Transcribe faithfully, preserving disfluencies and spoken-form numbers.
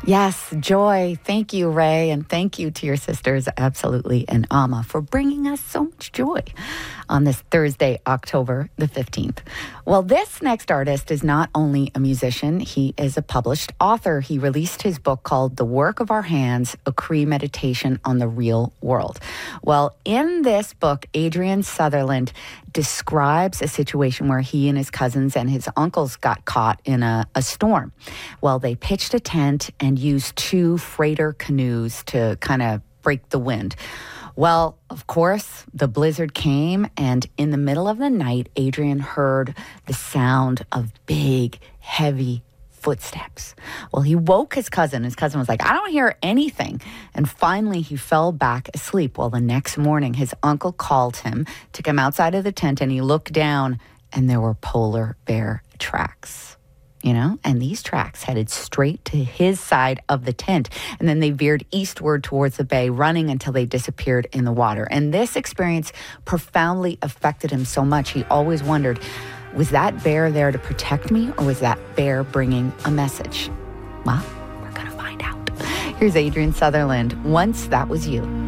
Yes, joy. Thank you, Ray, and thank you to your sisters, Absolutely and Amma, for bringing us so much joy on this Thursday, October the fifteenth. Well, this next artist is not only a musician, he is a published author. He released his book called The Work of Our Hands, a Cree Meditation on the Real World. Well, in this book, Adrian Sutherland describes a situation where he and his cousins and his uncles got caught in a, a storm. Well, they pitched a tent and used two freighter canoes to kind of break the wind. Well, of course, the blizzard came, and in the middle of the night, Adrian heard the sound of big, heavy footsteps. Well, he woke his cousin. His cousin was like, I don't hear anything. And finally, he fell back asleep. Well, the next morning, his uncle called him to come outside of the tent, and he looked down, and there were polar bear tracks. You know, and these tracks headed straight to his side of the tent. And then they veered eastward towards the bay, running until they disappeared in the water. And this experience profoundly affected him so much. He always wondered, was that bear there to protect me, or was that bear bringing a message? Well, we're going to find out. Here's Adrian Sutherland, Once That Was You.